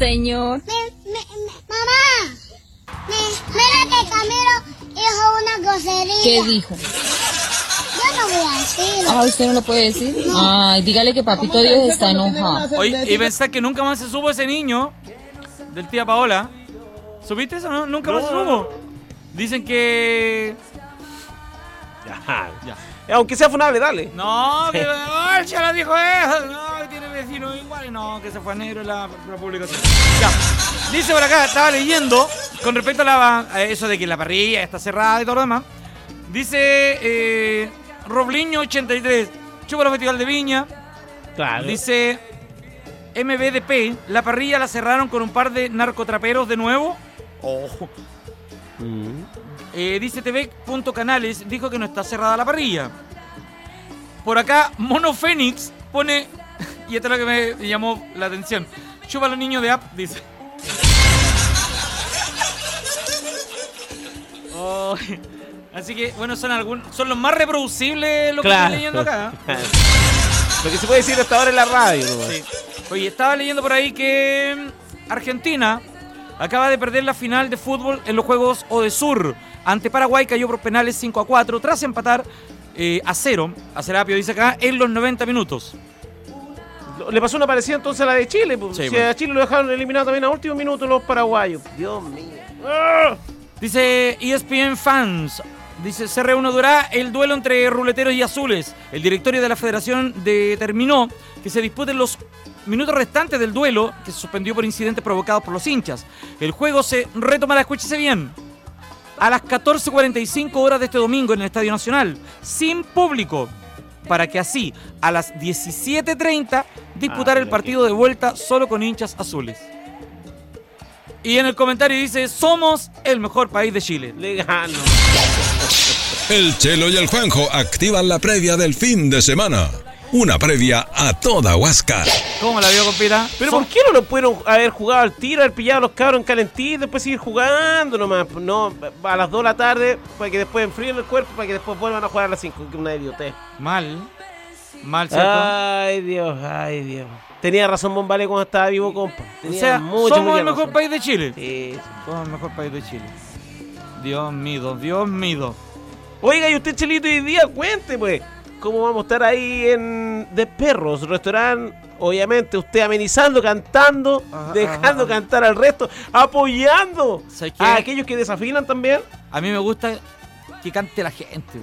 señor. Mamá, mira que Camilo dijo una grosería. ¿Qué dijo? Yo no voy a decirlo. Ah, ¿usted no lo puede decir? Ay, dígale que papito Dios está enojado. Oye, y pensar que nunca más se supo ese niño del tía Paola. ¿Supiste eso? No, nunca más se supo. Dicen que... Ya. Aunque sea funable, dale. No, que el Chala dijo eso. No, que tiene vecinos iguales. No, que se fue a negro la publicación. Ya. Dice por acá, estaba leyendo con respecto a eso de que la parrilla está cerrada y todo lo demás. Dice Robliño 83, chupa el Festival de Viña. Claro. Dice MBDP, la parrilla la cerraron con un par de narcotraperos de nuevo. Ojo. Dice TV.canales, dijo que no está cerrada la parrilla. Por acá, Mono Fénix pone, y esto es lo que me llamó la atención, chupa a los niños de app, dice. Oh, así que, bueno, son los más reproducibles lo que estoy leyendo acá. Lo que se puede decir hasta ahora en la radio, ¿no? Sí. Oye, estaba leyendo por ahí que Argentina acaba de perder la final de fútbol en los Juegos Odesur. Ante Paraguay cayó por penales 5-4 tras empatar a 0, a Serapio dice acá, en los 90 minutos. Le pasó una parecida entonces a la de Chile. Pues. Sí, si bueno. a Chile lo dejaron eliminado también a último minuto los paraguayos. Dios mío. ¡Ah! Dice ESPN Fans. Dice, se reanudará el duelo entre ruleteros y azules. El directorio de la federación determinó que se disputen los minutos restantes del duelo, que se suspendió por incidentes provocados por los hinchas. El juego se retomará, escúchese bien, a las 14:45 horas de este domingo en el Estadio Nacional, sin público, para que así, a las 17:30, disputar el partido de vuelta solo con hinchas azules. Y en el comentario dice, somos el mejor país de Chile. Le gano. El Chelo y el Juanjo activan la previa del fin de semana. Una previa a toda Huasca. ¿Cómo la vio, compita? Pero ¿por qué no lo pudieron haber jugado al tiro, haber pillado a los cabros en calentito y después seguir jugando nomás? No, a las 2 de la tarde, para que después enfríen el cuerpo, para que después vuelvan a jugar a las 5, que es una idiotez. Mal, ¿cierto? Ay, Dios. Tenía razón Bombale cuando estaba vivo, compa. O sea, somos el mejor país de Chile. Sí. Somos el mejor país de Chile. Dios mío. Oiga, y usted, Chelito, hoy día cuente, pues, cómo vamos a estar ahí en De Perros, restaurante, obviamente, usted amenizando, cantando, dejando cantar al resto, apoyando a aquellos que desafinan también. A mí me gusta que cante la gente.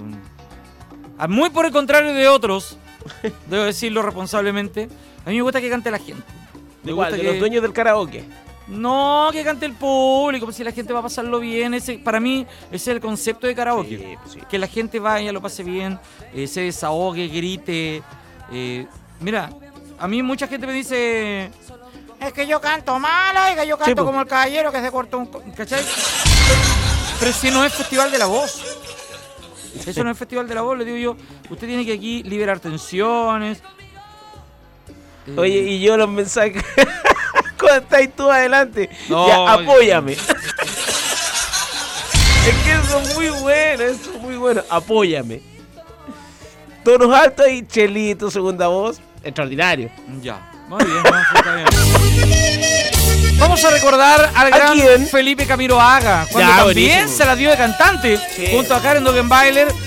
Muy por el contrario de otros, debo decirlo responsablemente, a mí me gusta que cante la gente. Me Igual, gusta de los dueños del karaoke. No, que cante el público, pues si la gente va a pasarlo bien. Para mí, ese es el concepto de karaoke. Sí. Que la gente vaya, lo pase bien, se desahogue, grite. Mira, a mí mucha gente me dice, es que yo canto mal, oiga, yo canto como el caballero que se cortó un... ¿Cachai? Pero si no es Festival de la Voz. Eso no es Festival de la Voz, le digo yo. Usted tiene que aquí liberar tensiones. Oye, y yo los mensajes... Cuando estáis tú adelante, no, ya, apóyame. Es que eso es muy bueno, apóyame. Tonos altos y Chelito, segunda voz, extraordinario. Ya, muy bien, está bien. Vamos a recordar al gran Felipe Camilo Haga, cuando también buenísimo. Se la dio de cantante, junto a Karen Dogenbailer